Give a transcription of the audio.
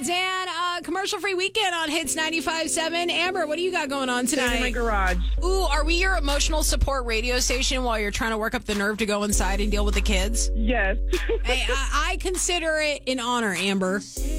Dan. Commercial-free weekend on Hits 95.7. Amber, what do you got going on tonight? In my garage. Ooh, are we your emotional support radio station while you're trying to work up the nerve to go inside and deal with the kids? Yes. Hey, I consider it an honor, Amber.